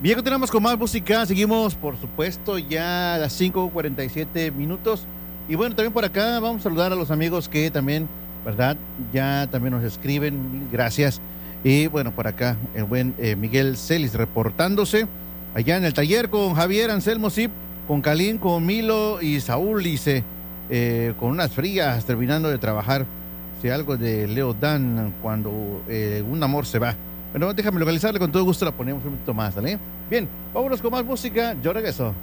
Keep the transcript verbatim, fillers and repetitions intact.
Bien, continuamos con más música. Seguimos, por supuesto, ya a las cinco cuarenta y siete minutos. Y bueno, también por acá vamos a saludar a los amigos que también, ¿verdad? Ya también nos escriben. Gracias. Y bueno, por acá el buen eh, Miguel Celis reportándose. Allá en el taller con Javier Anselmo Zip, con Calín, con Milo y Saúl, dice, eh, con unas frías, terminando de trabajar. Si algo de Leo Dan, cuando eh, un amor se va. Bueno, déjame localizarle, con todo gusto la ponemos un poquito más, ¿vale? Bien, vámonos con más música, yo regreso.